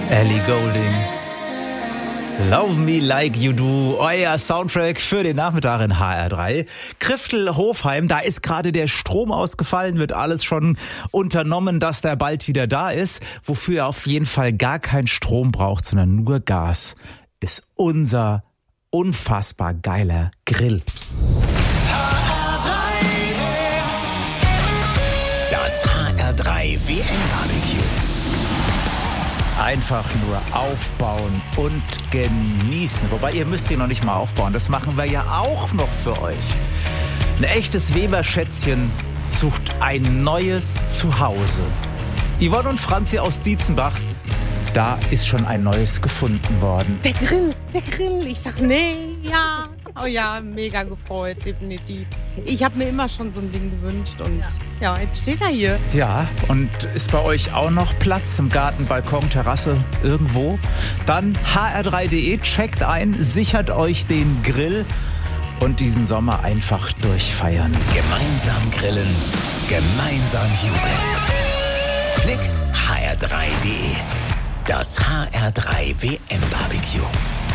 Ellie Goulding. Love Me Like You Do, euer Soundtrack für den Nachmittag in HR3. Kriftel-Hofheim, da ist gerade der Strom ausgefallen, wird alles schon unternommen, dass der bald wieder da ist. Wofür ihr auf jeden Fall gar keinen Strom braucht, sondern nur Gas, ist unser unfassbar geiler Grill. Das HR3 WM-Barbecue. Einfach nur aufbauen und genießen. Wobei, ihr müsst hier noch nicht mal aufbauen. Das machen wir ja auch noch für euch. Ein echtes Weber-Schätzchen sucht ein neues Zuhause. Yvonne und Franzi aus Dietzenbach, da ist schon ein neues gefunden worden. Der Grill. Ich sag, nee, ja. Oh ja, mega gefreut, definitiv. Ich habe mir immer schon so ein Ding gewünscht und ja, jetzt steht er hier. Ja, und ist bei euch auch noch Platz im Garten, Balkon, Terrasse, irgendwo? Dann hr3.de, checkt ein, sichert euch den Grill und diesen Sommer einfach durchfeiern. Gemeinsam grillen, gemeinsam jubeln. Klick hr3.de. Das HR3 WM-Barbecue.